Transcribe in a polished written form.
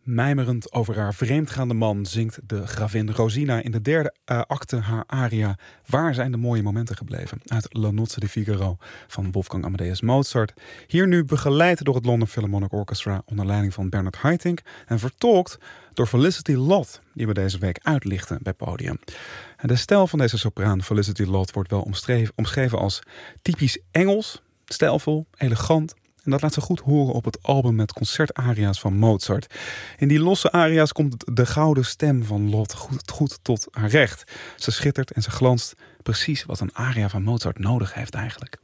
Mijmerend over haar vreemdgaande man zingt de gravin Rosina in de derde acte haar aria Waar zijn de mooie momenten gebleven? Uit La Nozze di Figaro van Wolfgang Amadeus Mozart. Hier nu begeleid door het London Philharmonic Orchestra onder leiding van Bernard Haitink en vertolkt door Felicity Lott, die we deze week uitlichten bij Podium. En de stijl van deze sopraan Felicity Lott wordt wel omschreven als typisch Engels, stijlvol, elegant. En dat laat ze goed horen op het album met concertaria's van Mozart. In die losse aria's komt de gouden stem van Lott goed tot haar recht. Ze schittert en ze glanst precies wat een aria van Mozart nodig heeft eigenlijk.